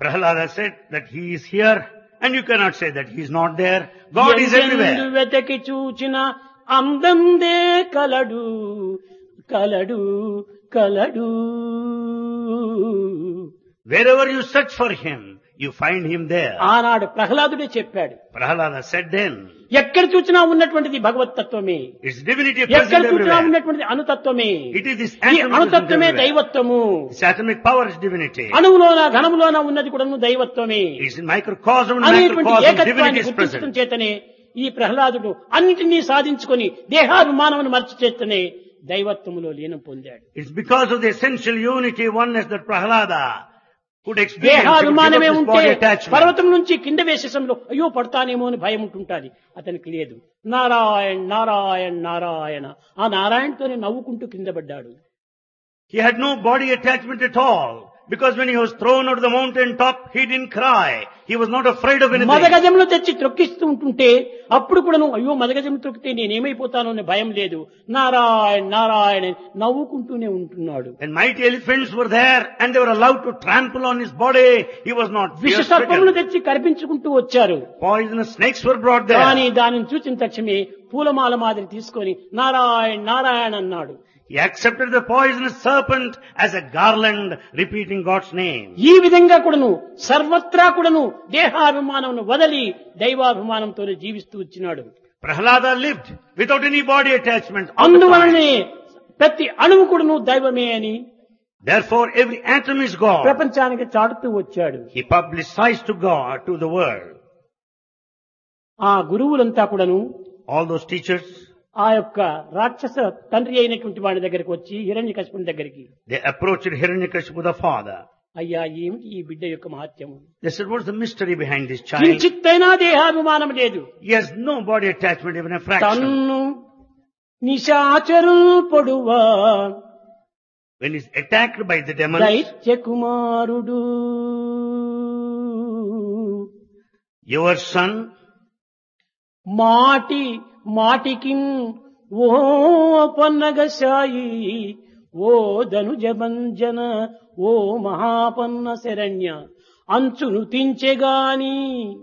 Prahlada said that he is here and you cannot say that he is not there. God is ఎందెందు everywhere. వెతకి చూచిన అందందే కలడు కలడు కలడు. Wherever you search for him, you find him there. ఆనాడు ప్రహ్లాదుడే చెప్పాడు, Prahlada said then, ఎక్కడ చూసినా ఉన్నటువంటిది భగవత్తత్వమే, its divinity ఎక్కడ present చూసినా everywhere. ఉన్నటువంటిది అణుతత్వమే. It is this ఈ atom present అణుతత్వమే everywhere. దైవత్వము. This atomic power is divinity. అణువులోన ఘనములోన ఉన్నది కూడా దైవత్వమే It is in microcosm and అనేటువంటి macrocosm. Divinity ఏకత్వాన్ని is గుర్తించడం present. చేతనే ఈ ప్రహ్లాదుడు అన్నిటినీ సాధించుకొని దేహాభిమానమును మరచి చేతనే దైవత్వములో లీనం పొందాడు. It's because of the essential unity, oneness that Prahlada could experience. He could give దేహాభిమానమే up his ఉంటే body attachment. పర్వతం నుంచి కింద వేసేసంలో అయ్యో పడతానేమో అని భయం ఉంటుంటాది. అతనికి లేదు. నారాయణ నారాయణ నారాయణ, ఆ నారాయణతోనే నవ్వుకుంటూ కింద పడ్డాడు. He had no body attachment at all. Because when he was thrown out of the mountain top, he didn't cry. He was not afraid of anything. మదగజంలో తెచ్చి త్రొక్కిస్తూ ఉంటుంటే అప్పుడు కూడాను అయ్యో మదగజం త్రొక్కితే నేనేమైపోతానో అనే భయం లేదు. నారాయణ నారాయణ నవ్వుకుంటూనే ఉంటున్నాడు. When mighty elephants were there and they were allowed to trample on his body, he was not విష fear-stricken. సర్పములు తెచ్చి కనిపించుకుంటూ వచ్చారు. Poisonous snakes were brought there. కానీ దానిని చూచిన తక్షణమే పూలమాల మాదిరి తీసుకొని నారాయణ నారాయణ అన్నాడు. He accepted the poisonous serpent as a garland, repeating God's name. ఈ విధంగా కూడాను సర్వత్రా కూడాను దేహాభిమానం వదలి దైవాభిమానంతోనే జీవిస్తూ వచ్చినాడు. Prahlada lived without any body attachment. all the time. అందువలనే ప్రతి అణువు కూడాను దైవమే అని Therefore, every atom is God. ప్రపంచానికి చాటుతూ వచ్చాడు. He publicized to God, to the world. ఆ గురువులంతా కూడాను All those teachers, ఆ యొక్క రాక్షస తండ్రి అయినటువంటి వాడి దగ్గరికి వచ్చి హిరణ్యకశిపుని దగ్గరికి, they approached Hiranyakashipu the father. అయ్యా ఏమిటి ఈ బిడ్డ యొక్క మహత్యము? They said, what's the mystery behind this child? కించిత్తైనా దేహాభిమానం లేదు. He has no body attachment, even a fraction. తన్ను నిశాచరు పొడువా When he's attacked by the demons, దైత్య కుమారుడు your son, మాటి మాటికి ఓ పన్నగశాయి ఓ ధనుజభంజన ఓ మహాపన్న Saranya అంచును తించెగాని.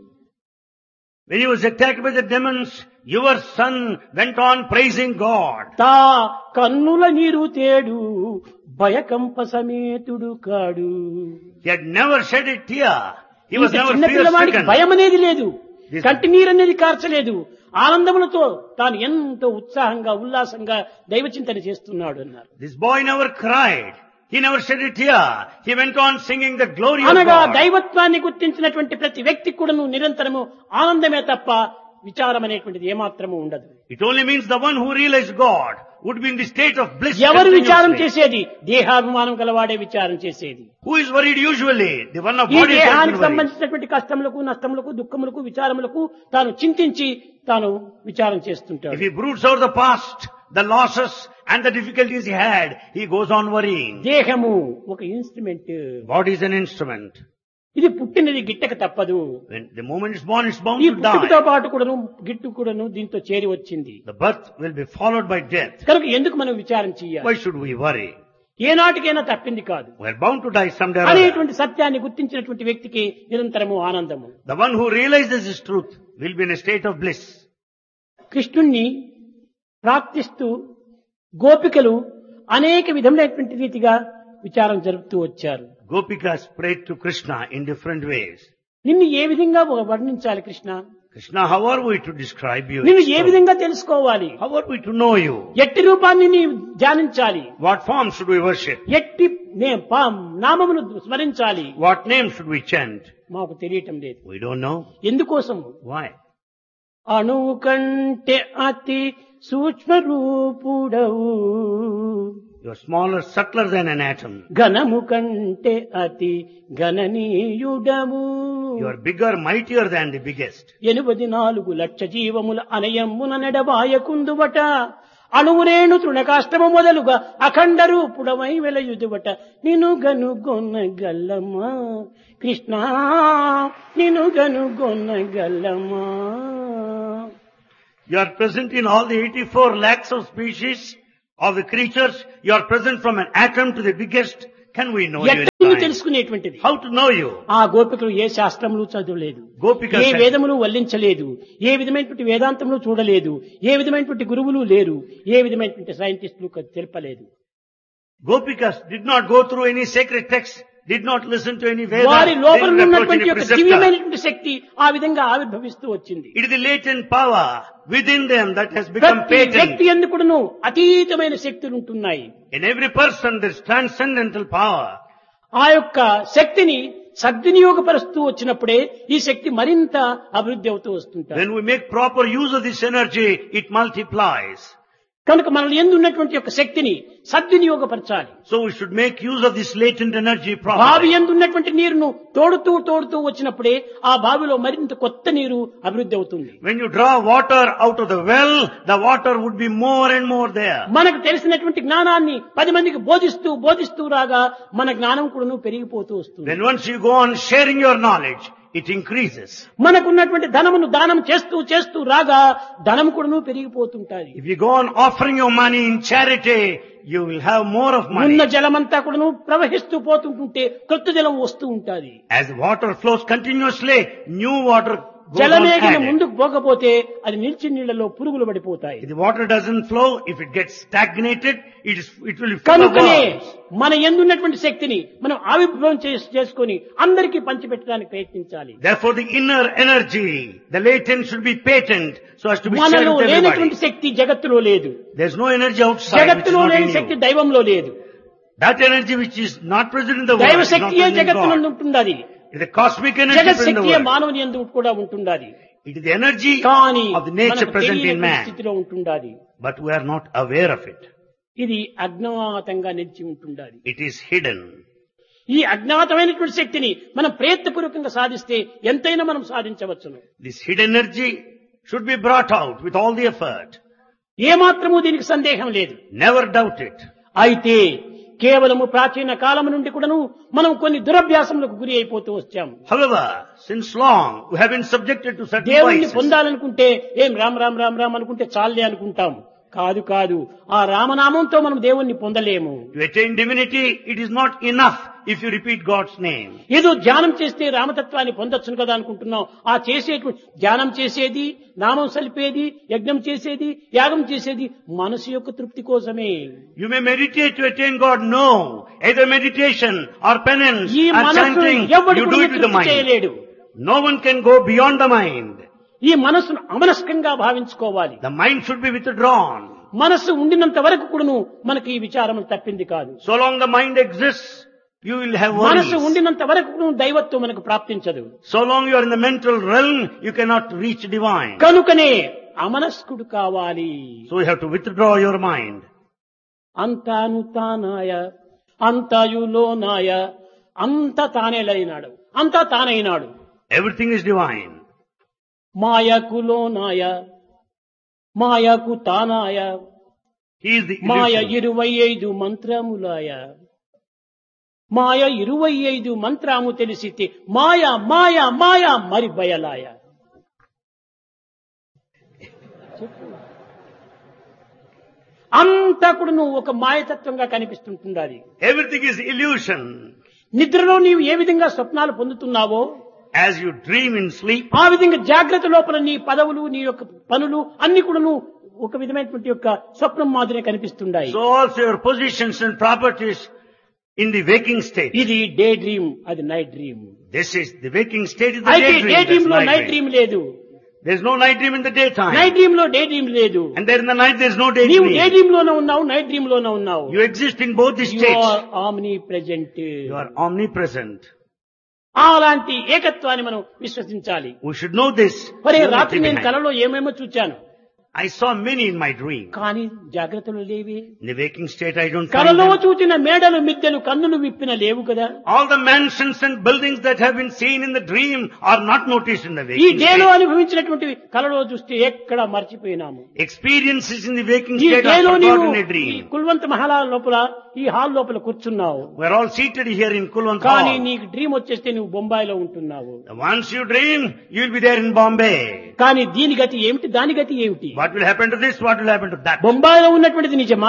when he was attacked by the demons, your son went on praising God. తా కన్నుల నీరు తేడు భయకంప సమేతుడు కాడు. He had never shed a tear. He was ఇంత never చిన్న పిల్లవాడికి fear-stricken. భయం అనేది లేదు, This- కంటి నీరు అనేది కార్చలేదు. ఆనందములతో తాను ఎంతో ఉత్సాహంగా ఉల్లాసంగా దైవచింతన చేస్తున్నాడు అన్నారు. This boy never cried. He never shed a tear. He went on singing the glory of అనగా God. దైవత్వాన్ని గుర్తించినటువంటి ప్రతి వ్యక్తి కూడాను నిరంతరము ఆనందమే తప్ప విచారం అనేటువంటిది ఏమాత్రము ఉండదు. It only means the one who realized God would be in the state of bliss. ఎవరు విచారం continuously. చేసేది? దేహాభిమానం గలవాడే విచారం చేసేది. Who is worried usually? The one of ఈ body దేహానికి attachment worries. సంబంధించినటువంటి కష్టములకు నష్టములకు దుఃఖములకు విచారములకు తాను చింతించి తాను విచారం If చేస్తుంటాడు. he broods over the past, the losses and the difficulties he had, he goes on worrying. దేహము ఒక instrument. Body is an instrument. ఇది పుట్టినది గిట్టక తప్పదు. When the moment is born, it's bound ఈ to పుట్టుకతో die. పాటు కూడాను గిట్టు కూడాను దీంతో చేరి వచ్చింది. The birth will be followed by death. కనుక ఎందుకు మనం విచారం చేయాలి? Why should we worry? ఏనాటికైనా తప్పింది కాదు We are bound to die someday or other. అనేటువంటి సత్యాన్ని గుర్తించినటువంటి వ్యక్తికి నిరంతరము ఆనందము. The one who realizes this truth will be in a state of bliss. కృష్ణుణ్ణి ప్రార్థిస్తూ గోపికలు అనేక విధములైనటువంటి రీతిగా విచారం జరుపుతూ వచ్చారు. Gopikas prayed to Krishna in different ways. నిన్ను ఏ విధంగా వర్ణించాలి Krishna? Krishna, how are we to describe you? నిన్ను ఏ విధంగా తెలుసుకోవాలి? How are we to know you? ఎట్టి రూపాన్ని నీవు ధ్యానించాలి? What form should we worship? ఎట్టి నామమును స్మరించాలి? What name should we chant? మాకు తెలియటం లేదు. We don't know. ఎందుకోసం? Why? అణువు కంటే అతి సూక్ష్మ రూపుడవు, You are smaller, subtler than an atom. ఘనము కంటే అతి గణనీయుడము, You are bigger, mightier than the biggest. 84 లక్ష జీవముల అనయమ్మున నెడబాయకుందువట, అణువునేను తృణకాష్టము మొదలుగా అఖండ రూపుడమై వెలయుదువట, నిను గనుగొన్న గల్లమా కృష్ణ నిను గనుగొన్న గల్లమా. You are present in all the 84 lakhs of species of the creatures. You are present from an atom to the biggest. Can we know you? నిన్ను mind. తెలుసుకునేటువంటిది. How to know you? ఆ గోపికలు ఏ శాస్త్రములు చదవలేదు, Gopikas ఏ said- వేదములు వల్లించలేదు, ఏ విధమైనటువంటి వేదాంతములు చూడలేదు, ఏ విధమైనటువంటి గురువులు లేరు, ఏ విధమైనటువంటి సైంటిస్టులు తెలపలేదు. Gopikas did not go through any sacred text, did not listen to any Veda, వారి they లోపల didn't approach ఉన్నటువంటి any యొక్క preceptor. దివ్యమైనటువంటి శక్తి ఆ విధంగా ఆవిర్భవిస్తూ వచ్చింది. It is the latent power within them that has become ప్రతి patent. వ్యక్తి ఎందుకును అతీతమైన శక్తులు ఉంటున్నాయి. In every person there is transcendental power. ఆ యొక్క శక్తిని సద్వినియోగపరుస్తూ వచ్చినప్పుడే ఈ శక్తి మరింత అభివృద్ధి అవుతూ వస్తుంటారు. When we make proper use of this energy, it multiplies. కనుక మనల్ని ఎందు ఉన్నటువంటి యొక్క శక్తిని సద్వినియోగపరచాలి. So we should make use of this latent energy బావి properly. ఎందు ఉన్నటువంటి నీరును తోడుతూ వచ్చినప్పుడే ఆ బావిలో మరింత కొత్త నీరు అభివృద్ధి అవుతుంది. When you draw water out of the well, the water would be more and more there. మనకు తెలిసినటువంటి జ్ఞానాన్ని 10 మందికి బోధిస్తూ రాగా మన జ్ఞానం కూడాను పెరిగిపోతూ వస్తుంది. Then once you go on sharing your knowledge, it increases. మనకున్నటువంటి ధనమును దానం చేస్తూ రాగా ధనం కూడాను పెరిగిపోతుంటాది. If you go on offering your money in charity, you will have more of money. ఉన్న జలమంతా కూడాను ప్రవహిస్తూ పోతుంటుంటే కొత్త జలం వస్తూ ఉంటాది. As water flows continuously, new water goes on జలమేగిన added. ముందుకు పోకపోతే అది నిలిచి నీళ్లలో పురుగులు పడిపోతాయి. If the water doesn't flow, if it gets stagnated, it will be full of కనుకనే worms. మన ఎందున్నటువంటి శక్తిని మనం ఆవిర్భావం చేసుకొని అందరికీ పంచిపెట్టడానికి ప్రయత్నించాలి. Therefore the inner energy, the latent should be patent so as to be shared మనలో with లేనటువంటి everybody. శక్తి జగత్తులో లేదు. There's no energy outside which is జగత్తులో not లేని in శక్తి you. దైవంలో లేదు. That energy which is not present in the world దైవ is not శక్తియే present in జగత్తునందు God. ఉంటున్నది. It is the cosmic energy జగత్ present in the శక్తియే world. మానవుని యందు కూడా ఉంటున్నది. It is the energy కానీ of the nature మనకు present in తెలియని man. స్థితిలో ఉంటున్నది. But we are not aware of it. ఇది అజ్ఞాతంగా నిలిచి ఉంటున్నది. It is hidden. ఈ అజ్ఞాతమైనటువంటి శక్తిని మనం ప్రయత్నపూర్వకంగా సాధిస్తే ఎంతైనా మనం సాధించవచ్చును. This hidden energy should be brought out with all the effort. ఏమాత్రము దీనికి సందేహం లేదు. Never doubt it. అయితే కేవలము ప్రాచీన కాలం నుండి కూడాను మనం కొన్ని దురభ్యాసములకు గురి అయిపోతూ వచ్చాము. However, since long we have been subjected to certain దేవుణ్ణి vices. పొందాలనుకుంటే ఏం రామ్ రామ్ రామ్ రామ్ అనుకుంటే చాలే అనుకుంటాం. కాదు ఆ రామనామంతో మనం దేవుణ్ణి పొందలేము. To attain divinity, it is not enough if you repeat God's name. ఏదో ధ్యానం చేస్తే రామతత్వాన్ని పొందొచ్చును కదా అనుకుంటున్నాం. ఆ చేసేటువంటి ధ్యానం చేసేది, నామం సలిపేది, యజ్ఞం చేసేది, యాగం చేసేది మనసు యొక్క తృప్తి కోసమే. You may meditate to attain God. No. Either meditation or penance ఈ or మనసు chanting, ఎవడు you do కూడా it with the తృప్తి mind. చేయలేడు. No one can go beyond the mind. ఈ మనస్సును అమనస్కంగా భావించుకోవాలి. The mind should be withdrawn. మనస్సు ఉండినంత వరకు కూడాను మనకి ఈ విచారం తప్పింది కాదు. So long the mind exists, you will have మనస్సు worries. ఉండినంత వరకు కూడాను దైవత్వం మనకు ప్రాప్తించదు. So long you are in the mental realm, you cannot reach divine. కనుకనే అమనస్కుడు కావాలి. So you have to withdraw your mind. అంతాను తానాయ అంతయులోనాయ అంత తానేలైనాడు, అంతా తానైనాడు. Everything is divine. మాయకులోనాయ మాయకు తానాయ He is the Maya illusion. 25 మంత్రములాయ మాయ 25 మంత్రము తెలిసితే మాయ మాయ మాయ మరి బయలాయ. అంతా కూడా నువ్వు ఒక మాయతత్వంగా కనిపిస్తుంటుంది. Everything is illusion. నిద్రలో నీవు ఏ విధంగా స్వప్నాలు పొందుతున్నావో As you dream in sleep, ఆ విధంగా జాగ్రత్త లోపల నీ పదవులు, నీ యొక్క పనులు అన్ని కూడాను ఒక విధమైనటువంటి యొక్క స్వప్నం మాదిరే కనిపిస్తున్నాయి. so also your positions and properties in the waking state. ఇది డే డ్రీమ్, అది night dream. This is the waking state is the అయితే daydream. డే డ్రీమ్ That's లో night నైట్ dream. డ్రీమ్ లేదు, There's no night dream in the daytime. Night dream లో day dream లేదు. And there in the night there's no నీవు day daydream. Dream లోనే ఉన్నావు, night dream లోనే ఉన్నావు. You exist in both these you states. Are omni present. You are omnipresent. అలాంటి ఏకత్వాన్ని మనం విశ్వసించాలి. We should know this. మరి Unity రాత్రి నేను behind. కలలో ఏమేమో చూచాను, I saw many in my dream. కానీ జాగ్రత్తలు లేవి. In the waking state I don't find కలలో them. చూచిన మేడలు మిద్దెలు కన్నులు విప్పిన లేవు కదా. All the mansions and buildings that have been seen in the dream are not noticed in the ఈ waking డేలో state. అనుభవించినటువంటి కలలో చూస్తే ఎక్కడ మర్చిపోయినాము. Experiences in the waking ఈ state are డేలో నీవు forgotten in a ఈ dream. కుల్వంత మహలా లోపల ఈ హాల్ లోపల కూర్చున్నావు, We're all seated here in Kulwant కానీ Hall. నీకు డ్రీమ్ వచ్చేస్తే నువ్వు బొంబాయిలో ఉంటున్నావు. Once you dream, you'll be there in Bombay. కానీ దీని గతి ఏమిటి, దాని గతి ఏమిటి? What will happen to this? What will happen to that? బొంబాయిలో ఉన్నటువంటిది నిజమా,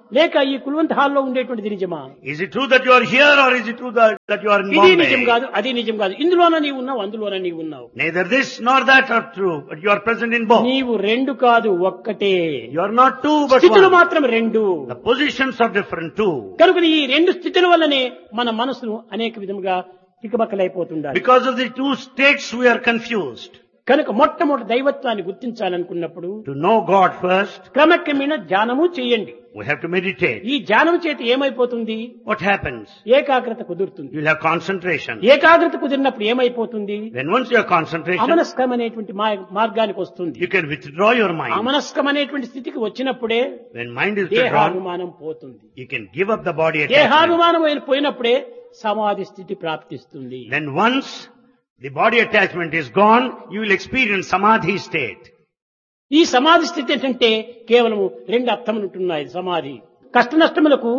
లేక ఈ కుల్వంత్ హాల్లో ఉండేటువంటిది నిజమా? Is it true that you are here or is it true that you are in ఇది నిజం Bombay? కాదు, అది నిజం కాదు. ఇందులోన నీవు ఉన్నావు, అందులోన నీవు ఉన్నావు. Neither this nor that are true, but you are present in both. నీవు రెండు కాదు, ఒక్కటే. You are not two but స్థితులు one. మాత్రం రెండు. The positions are different too. కనుక ఈ రెండు స్థితుల వల్లనే మన మనసును అనేక విధముగా తికమకలైపోతుండాలి. Because of the two states we are confused. కనుక మొట్టమొదటి దైవత్వాన్ని గుర్తించాలనుకున్నప్పుడు To know God first, క్రమక్రమేణ ధ్యానము చేయండి. we have to meditate. ఈ ధ్యానం చేత ఏమైపోతుంది? What happens? ఏకాగ్రత కుదురుతుంది. You will have concentration. ఏకాగ్రత కుదిరినప్పుడు ఏమైపోతుంది? Then once you have concentration, అమనస్కం అనేటువంటి మార్గానికి వస్తుంది. you can withdraw your mind. అమనస్కం అనేటువంటి స్థితికి వచ్చినప్పుడే When mind is withdrawn, దేహాభిమానం పోతుంది. you can give up the body attachment. దేహాభిమానం పోయినప్పుడే సమాధి స్థితి ప్రాప్తిస్తుంది. Then once the body attachment is gone, you will experience samadhi state. ఈ సమాధి స్థితి ఏంటంటే కేవలం రెండు అర్థములు ఉంటున్నాయి. సమాధి కష్ట నష్టములకు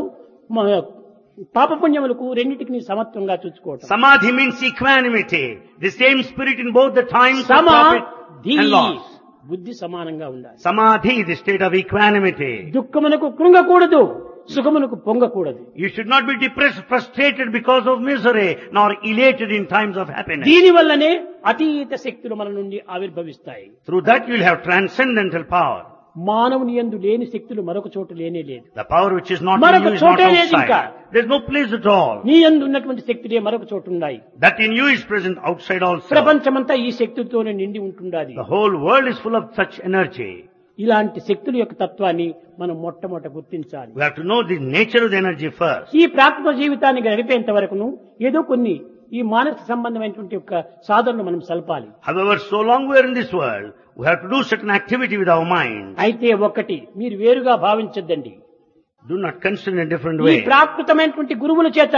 పాపపుణ్యములకు రెండింటికి సమత్వంగా చూసుకోవటం. Samadhi means equanimity, the same spirit in both the times of సమాధి profit and loss. బుద్ధి సమానంగా ఉండాలి. Samadhi, the state of equanimity. దుఃఖమునకు కృంగకూడదు, సుఖమునకు పొంగకూడదు. You should not be depressed, frustrated because of misery, nor elated in times of happiness. దీని వల్లనే అతీత శక్తులు మన నుండి ఆవిర్భవిస్తాయి. Through that you will have transcendental power. మానవుని యందు లేని శక్తులు మరొక చోట లేనే లేదు. The power which is not in మరొక you is not చోటే లేదు ఇంకా. outside. There is no place at all. నీ యందు ఉన్నటువంటి శక్తులే మరొక చోట ఉన్నాయి. That in you is present outside also. ప్రపంచమంతా ఈ శక్తులతోనే నిండి ఉంటుండాలి. The whole world is full of such energy. ఇలాంటి శక్తుల యొక్క తత్వాన్ని మనం మొట్టమొదట గుర్తించాలి. We have to know the nature of the energy first. ఈ ప్రాకృత జీవితాన్ని గడిపేంత వరకును ఏదో కొన్ని ఈ మానసిక సంబంధమైనటువంటి యొక్క సాధనలు మనం సల్పాలి. However, so long we are in this world, we have to do certain activity with our mind. అయితే ఒకటి మీరు వేరుగా భావించద్దండి. Do not consider in a different ఈ way. ప్రాకృతమైనటువంటి గురువుల చేత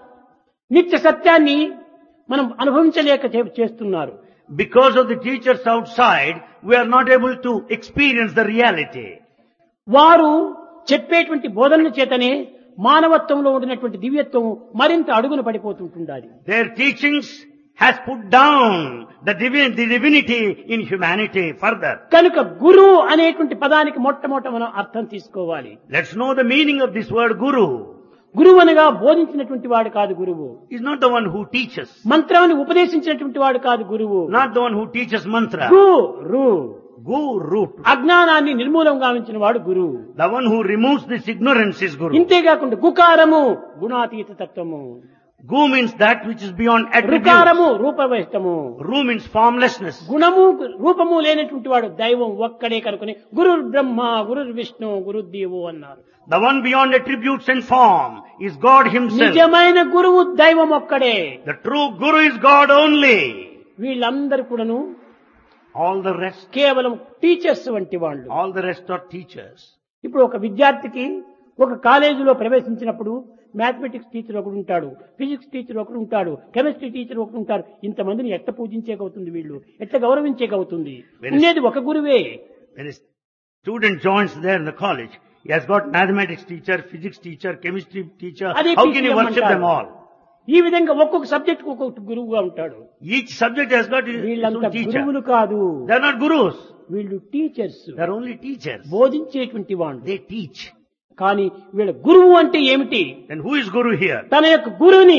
నిత్య సత్యాన్ని మనం అనుభవించలేక చేస్తున్నారు. Because of the teachers outside, we are not able to experience the reality. వారు చెప్పేటువంటి బోధనల చేతనే మానవత్వంలో ఉండినటువంటి దివ్యత్వం మరింత అడుగున పడిపోతుంటుండాలి. Their teachings has put down the divinity in humanity further. కనుక గురువు అనేటువంటి పదానికి మొట్టమొదట మనం అర్థం తీసుకోవాలి. Let's know the meaning of this word guru. గురువు అనగా బోధించినటువంటి వాడు కాదు గురువు. Is not the one who teaches. మంత్రాన్ని ఉపదేశించినటువంటి వాడు కాదు గురువు. Not the one who teaches mantra. Guru Guru. అజ్ఞానాన్ని నిర్మూలం గావించిన వాడు గురువు. The one who removes this ignorance is guru. ఇంతేకాకుండా గుకారము గుణాతీత తత్వము. Gu means that which is beyond attributes. రుకారము రూపవహితము. Ru means formlessness. గుణము రూపము లేనటువంటి వాడు దైవం ఒక్కడే కనుకొని గురు బ్రహ్మ గురు విష్ణు గురుదేవు అన్నారు. The one beyond attributes and form is God himself. నిజమైన గురువు దైవం ఒక్కడే. The true guru is God only. వీళ్ళందరూ కూడాను All the rest, కేవలం టీచర్స్ వంటి వాళ్ళు. all the rest are teachers. ఇప్పుడు ఒక విద్యార్థికి ఒక కాలేజీలో ప్రవేశించినప్పుడు మ్యాథమెటిక్స్ టీచర్ ఒకడు ఉంటాడు, ఫిజిక్స్ టీచర్ ఒకడు ఉంటాడు, కెమిస్ట్రీ టీచర్ ఒకడు ఉంటారు. ఇంతమందిని ఎట్లా పూజించేకవుతుంది, వీళ్ళు ఎట్లా గౌరవించేకవుతుంది? ఉండేది ఒక గురువే. When a student joins there in the college, he has got mathematics teacher, physics teacher, chemistry teacher. అదే How can you teacher worship them all? ఈ విధంగా ఒక్కొక్క సబ్జెక్ట్ ఒక్కొక్క గురువుగా ఉంటాడు. Each subject has got his వీళ్ళంతా own teacher. గురువులు కాదు, They are not gurus. వీళ్ళు teachers, They are only teachers. బోధించేటువంటి వాళ్ళు. They teach. కానీ వీళ్ళ గురువు అంటే ఏమిటి? Then who is guru here? తన యొక్క గురువుని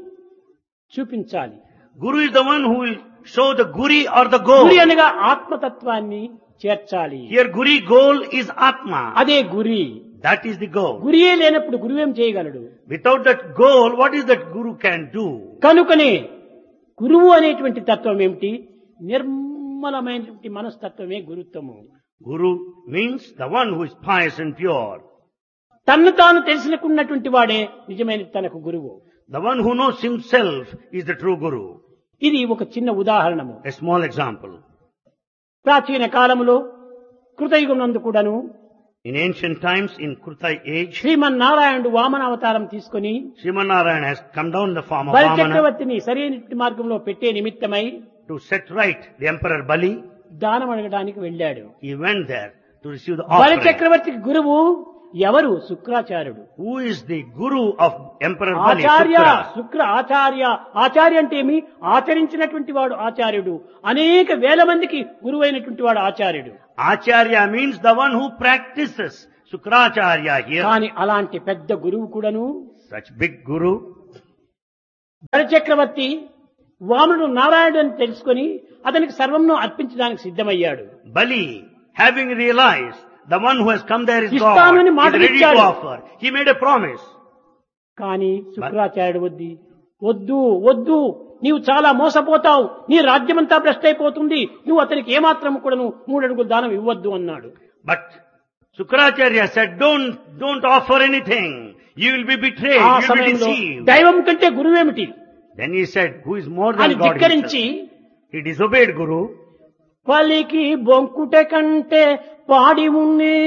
చూపించాలి. Guru is the one who will show the guri or the goal. గురి అనగా ఆత్మతత్వాన్ని చేర్చాలి. Here guri goal is Atma. అదే గురి. That is the goal. Ghurye లేనప్పుడు గురువేం చేయగలడు? Without that goal, what is that guru can do? కనుకనే గురువు అనేటువంటి తత్వం ఏమిటి? నిర్మలమైనటువంటి మనస్తత్వమే గురుత్వము. Guru means the one who is pious and pure. తన్ను తాను తెలుసుకున్నటువంటి వాడే నిజమైన తనకు గురువు. The one who knows himself is the true guru. ఇది ఒక చిన్న ఉదాహరణము. A small example. ప్రాచీన కాలములో కృతయుగం నందు కూడాను In ancient times, in Krutai age, శ్రీమన్నారాయణుడు వామన అవతారం తీసుకుని Srimanarayana has come down in the form of బలి Vamana చక్రవర్తిని సరైన మార్గంలో పెట్టే నిమిత్తమై to set right the emperor Bali. దానం అడగడానికి వెళ్ళాడు. He went there to receive the బలి offering. చక్రవర్తికి గురువు ఎవరు? శుక్రాచార్యుడు. Who is the guru of emperor Bali? Acharya Shukra. శుక్ర ఆచార్య. ఆచార్య అంటే ఏమి? ఆచరించినటువంటి వాడు ఆచార్యుడు. అనేక వేల మందికి గురువైనటువంటి వాడు ఆచార్యుడు. Acharya means the one who practices. Sukracharya here, కానీ అలాంటి పెద్ద గురువు కూడాను such big guru, చక్రవర్తి వామనుడు నారాయణుడు అని తెలుసుకొని అతనికి సర్వంను అర్పించడానికి సిద్ధమయ్యాడు. Bali, having realized the one who has come there is God, ఇస్తానని is మాట ready to ఇచ్చాడు. offer. He made a promise. కానీ శుక్రాచార్యుడు వద్దు వద్దు, నీవు చాలా మోసపోతావు, నీ రాజ్యమంతా భ్రష్ట్ అయిపోతుంది, నువ్వు అతనికి ఏమాత్రం కూడా 3 అడుగులు దానం ఇవ్వద్దు అన్నాడు. But Sukracharya said, don't offer anything. You will be betrayed, ఆ you will be సమయంలో deceived. దైవం కంటే గురువేమిటి Then he said, who is more అని than God ధిక్కరించి himself? He disobeyed Guru. పలికి బొంకుట కంటే పాడి ఉన్నే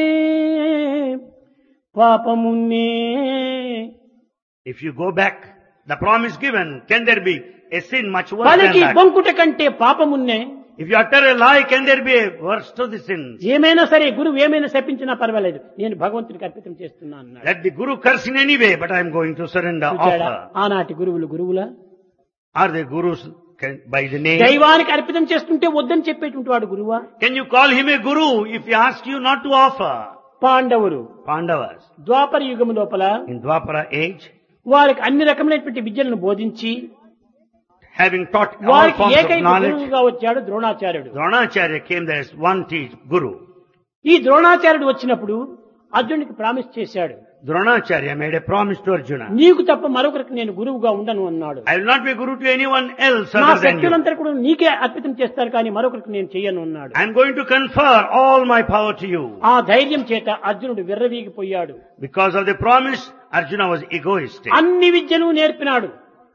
పాపమున్నే. If you go back, the promise given, can there be a sin much worse than పలికి that? బొంకుట కంటే పాపమున్నే. If you utter a lie, can there be a worse to the sins? ఏమైనా సరే గురువు ఏమైనా శపించినా పర్వాలేదు, నేను భగవంతునికి అర్పితం చేస్తున్నా అన్నాడు. Let the Guru curse in any way, but I am going to surrender, చూచాడా? offer. ఆనాటి గురువులా Are they Gurus by the name? దైవానికి అర్పితం చేస్తుంటే వద్దని చెప్పేటువంటి వాడు గురువా? Can you call him a Guru if he asks you not to offer? పాండవులు Pandavas, ద్వాపర యుగం లోపల in Dwapara age, వారికి అన్ని రకమైనటువంటి విద్యలను బోధించి having taught all వారికి forms of ఏకైక knowledge, గురువుగా వచ్చాడు ద్రోణాచార్యుడు. Dronacharya came there as one Guru. ఈ ద్రోణాచార్యుడు వచ్చినప్పుడు అర్జునుడికి ప్రామిస్ చేశాడు, Dronacharya made a promise to Arjuna. నీకు తప్ప మరొకరికి నేను గురువుగా ఉండను అన్నాడు. I will not be Guru to anyone else నా other than you. శక్తులంతా కూడా నీకే అర్పితం చేస్తారు కానీ మరొకరికి నేను చెయ్యను అన్నాడు. I am going to confer all my power to you. ఆ ధైర్యం చేత అర్జునుడు విర్రవీగిపోయాడు. Because of the promise, Arjuna was egoistic. అన్ని విద్యను నేర్పినాడు.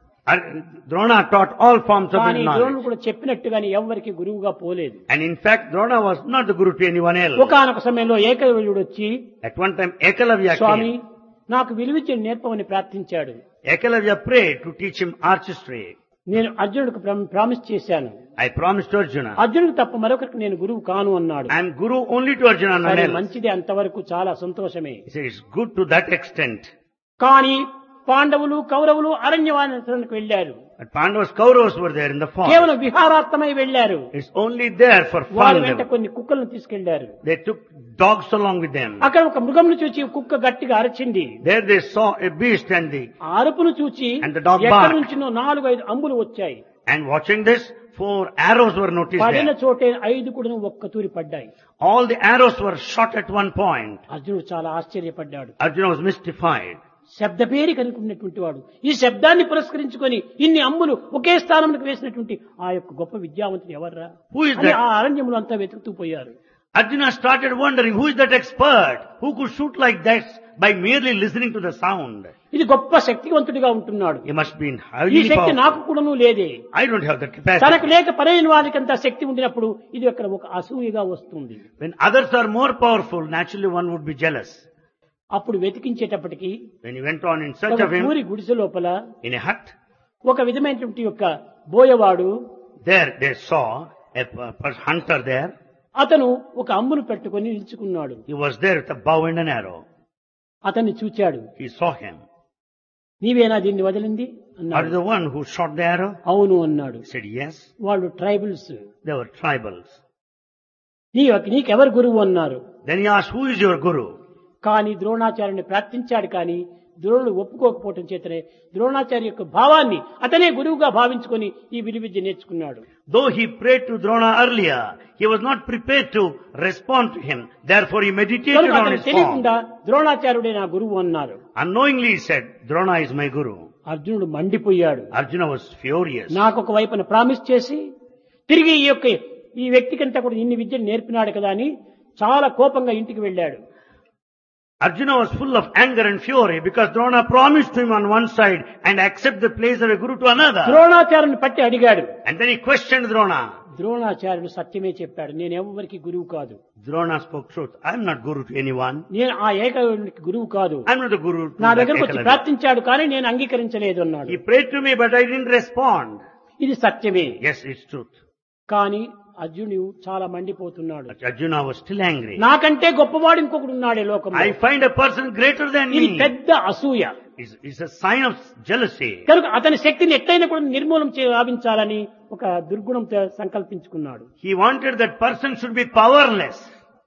Drona taught all forms of కానీ ద్రోణుడు knowledge. కూడా చెప్పినట్టుగానే ఎవ్వరికి గురువుగా పోలేదు. And in fact, Drona was not the Guru to anyone else. ఒకానొక సమయంలో ఏకలవ్యుడు వచ్చి, At one time, Ekalavya Swamy came. నాకు విలువిద్యను నేర్పమని ప్రార్థించాడు. Ekalavya prayed to teach him artistry. నేను అర్జునుడికి ప్రామిస్ చేశాను, I promised to Arjuna. అర్జునుడికి తప్ప మరొకరికి నేను గురువు కాను అన్నాడు. I am Guru only to Arjuna, none సరే else. మంచిదే, అంతవరకు చాలా సంతోషమే. He said, it's good to that extent. కానీ పాండవులు కౌరవులు అరణ్యవాసానికి వెళ్లారు. But Pandavas, Kauravas were there in the forest. కేవలం విహారార్థమై వెళ్లారు. It's only there for వారి fun. వెంట కొన్ని కుక్కలను తీసుకెళ్లారు. They took dogs along with them. అక్కడ ఒక మృగంను చూచి కుక్క గట్టిగా అరచింది. There they saw a beast and ఆ అరుపును చూచి And the dog ఎక్కడి barked. నుంచినో 4-5 అంబులు వచ్చాయి. watching this, 4 arrows were noticed పడిన there. చోటే 5 కూడా ఒక్క తూరి పడ్డాయి. All the arrows were shot at one point. అర్జునుడు చాలా ఆశ్చర్యపడ్డాడు. Arjuna was mystified. శబ్దపేరి కనుకున్నటువంటి వాడు ఈ శబ్దాన్ని పురస్కరించుకొని ఇన్ని అంబులు ఒకే స్థానంలో వేసినటువంటి ఆ యొక్క గొప్ప విద్యావంతుడు ఎవర్రా Who is అని that? ఆ అరణ్యములు అంతా వెతుకుతూ పోయారు. Arjuna started wondering, who is that expert who could shoot like that by merely listening to the sound? ఇది గొప్ప శక్తివంతుడిగా ఉంటున్నాడు. He must be ఈ highly శక్తి powerful. నాకు కూడాను లేదే. I don't have that తనకు capacity. లేక పరైన వారికంతా శక్తి ఉండినప్పుడు ఇది అక్కడ ఒక అసూయగా వస్తుంది. When others are more powerful, naturally one would be jealous. అప్పుడు వెతికించేటప్పటికి When he went on in search ఒక of him, ఊరి గుడిసె లోపల in a hut, ఒక విధమైనటువంటి యొక్క బోయవాడు, there they saw a hunter there. అతను ఒక అంబును పెట్టుకొని నిలుచుకున్నాడు. He was there with a bow and an arrow. అతన్ని చూచాడు. He saw him. నీవేనా దీన్ని వదిలింది Are you అన్నాడు. the one who shot the arrow? అవును అన్నాడు. He said, yes. వాళ్ళు ట్రైబల్స్. They were tribals. నీకెవరు గురువు అన్నారు. Then he asked, who is your guru? కానీ ద్రోణాచార్యుని ప్రార్థించాడు. కానీ ద్రోణుడు ఒప్పుకోకపోవటం చేతనే ద్రోణాచార్య యొక్క భావాన్ని అతనే గురువుగా భావించుకొని ఈ విలువిద్య నేర్చుకున్నాడు. Though he prayed to Drona earlier, he was not prepared to respond to him. Therefore he meditated కనుక on అతను his form. తెలియకుండా ద్రోణాచార్యుడే నా గురువు అన్నారు. Unknowingly he said, Drona is my guru. అర్జునుడు మండిపోయాడు. Arjuna was furious. నాకు ఒక వైపున ప్రామిస్ చేసి తిరిగి ఈ వ్యక్తికంతా కూడా ఇన్ని విద్యను నేర్పినాడు కదా అని చాలా కోపంగా ఇంటికి వెళ్ళాడు. Arjuna was full of anger and fury because Drona promised to him on one side and accept the place of a guru to another. ద్రోణాచార్యుని పట్టి అడిగాడు. And then he questioned Drona. ద్రోణాచార్యుడు సత్యమే చెప్పాడు, నేను ఎవరికి గురువు కాదు. Drona spoke truth. I am not guru to anyone. నేను ఆ ఏకలవ్యునికి గురువు కాదు. I am not the guru to నా that దగ్గరకు వచ్చి Ekalavya. ప్రార్థించాడు కానీ నేను అంగీకరించలేదు అన్నాడు. He prayed to me but I didn't respond. ఇది సత్యమే. Yes, it's truth. కానీ అర్జునుడు చాలా మండిపోతున్నాడు. But Arjuna was still angry. నాకంటే గొప్పవాడు ఇంకొకడు ఉన్నాడే లోకంలో. I find a person greater than ఇది me. పెద్ద అసూయ. It's a sign of jealousy. కనుక అతని శక్తిని ఎట్లయినా కూడా నిర్మూలన లాభించాలని ఒక దుర్గుణంతో సంకల్పించుకున్నాడు. He wanted that person should be powerless.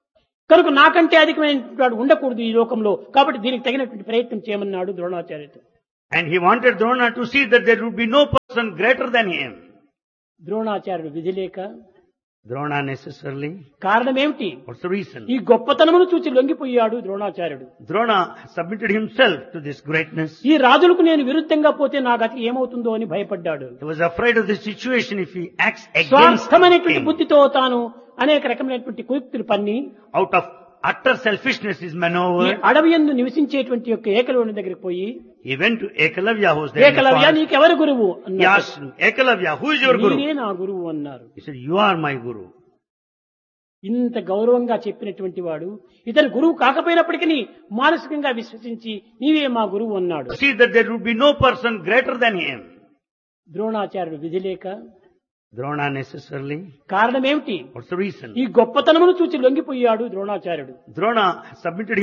కనుక నాకంటే అధికమైనటువంటి వాడు ఉండకూడదు ఈ లోకంలో, కాబట్టి దీనికి తగినటువంటి ప్రయత్నం చేయమన్నాడు ద్రోణాచార్యుడు. And he wanted Drona to see that there would be no person greater than him. ద్రోణాచార్యుడు విధి లేక Drona necessarily. కారణం ఏమిటి? What's the reason? ఈ గొప్పతనమును చూచి లొంగిపోయాడు ద్రోణాచార్యుడు. Drona submitted himself to this greatness. ఈ రాజులకు నేను విరుద్ధంగా పోతే నా గతి ఏమవుతుందో అని భయపడ్డాడు. He was afraid of the situation if he acts against స్వార్థమైనటువంటి him. బుద్ధితో తాను అనేక రకమైనటువంటి కుయుక్తులు పన్ని Out of utter selfishness is ఈ maneuvered. అడవి యందు నివసించేటువంటి యొక్క ఏకలవ్యుని దగ్గరికి పోయి, He went to Ekalavya who was there in the Eklavya forest. నీకెవరు గురువు He అన్నాడు. asked Ekalavya, who is your guru? నేనే నా గురువు అన్నారు. He said, you are my guru. ఇంత గౌరవంగా చెప్పినటువంటి వాడు ఇతను గురువు కాకపోయినప్పటికీ మానసికంగా విశ్వసించి నీవే మా గురువు అన్నాడు. See that there would be no person greater than him. ద్రోణాచార్యుడు విధి లేక Drona necessarily. కారణం ఏమిటి? What's the reason? ఈ గొప్పతనమును చూచి లొంగిపోయాడు ద్రోణాచార్యుడు. Drona submitted